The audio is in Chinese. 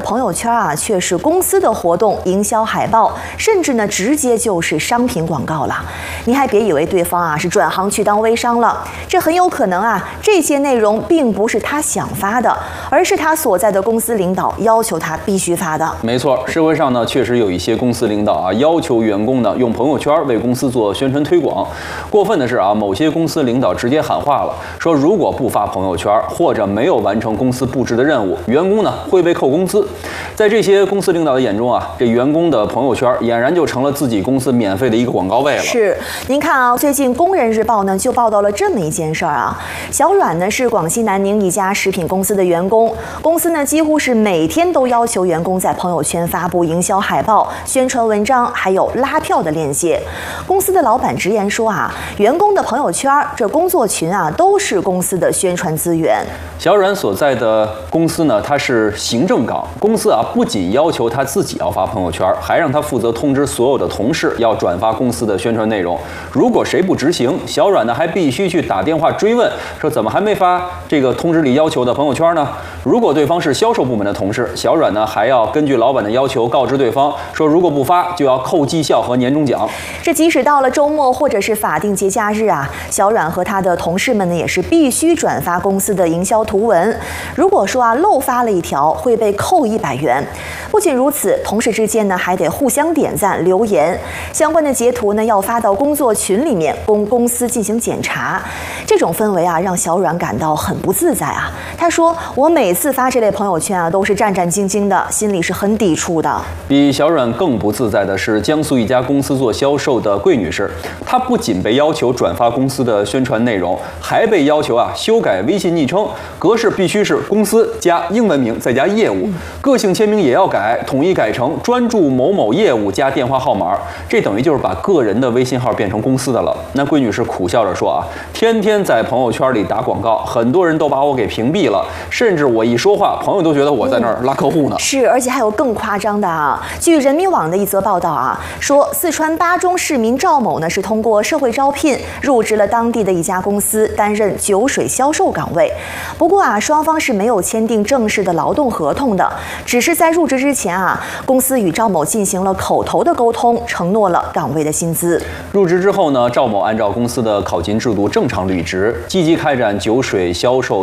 朋友圈啊，却是公司的活动、营销海报，甚至呢，直接就是商品广告了。你还别以为对方啊是转行去当微商了，这很有可能啊，这些内容并不是他想发的，而是他所在的公司领导要求他必须发的。 没错，社会上呢，确实有一些公司领导啊，要求员工呢用朋友圈为公司做宣传推广。过分的是啊，某些公司领导直接喊话了，说如果不发朋友圈或者没有完成公司布置的任务，员工呢会被扣工资。在这些公司领导的眼中啊，这员工的朋友圈俨然就成了自己公司免费的一个广告位了。 是，您看啊，最近《工人日报》呢就报道了这么一件事儿啊。小阮呢是广西南宁一家食品公司的员工，公司呢几乎是每天都要求员工在朋友圈发布营销海报、宣传文章，还有拉票的链接。公司的老板直言说啊，员工的朋友圈、这工作群啊都是公司的宣传资源。 小阮所在的公司呢，它是行政岗，公司啊不仅要求他自己要发朋友圈，还让他负责通知所有的同事要转发公司的宣传内容。如果谁不执行，小阮呢还必须去打电话追问，说怎么还没发这个通知里要求的朋友圈呢？如果对方是销售部门的同事，小阮呢还要根据老板的要求告知对方，说如果不发就要扣绩效和年终奖。 这即使到了周末或者是法定节假日啊，小阮和他的同事们呢也是必须转发公司的营销图文。如果说啊漏发了一条，会被扣100元。不仅如此，同事之间呢还得互相点赞留言，相关的截图呢要发到工作群里面供公司进行检查。这种氛围啊让小阮感到很不自在啊。他说：“我每次发这类朋友圈啊都是战战兢兢的，心里是很抵触的。” 比小阮更不自在的是江苏一家公司做销售的桂女士，她不仅被要求转发公司的宣传内容，还被要求啊修改微信昵称，格式必须是公司加英文名再加业务，个性签名也要改，统一改成专注某某业务加电话号码。这等于就是把个人的微信号变成公司的了。那桂女士苦笑着说啊，天天在朋友圈里打广告，很多人都把我给屏蔽了，甚至我一说话，朋友都觉得我在那儿拉客户呢。 是，而且还有更夸张的啊！据人民网的一则报道啊，说四川巴中市民赵某呢是通过社会招聘入职了当地的一家公司，担任酒水销售岗位。不过啊，双方是没有签订正式的劳动合同的，只是在入职之前啊，公司与赵某进行了口头的沟通，承诺了岗位的薪资。 入职之后呢，赵某按照公司的考勤制度正常履职，积极开展酒水销售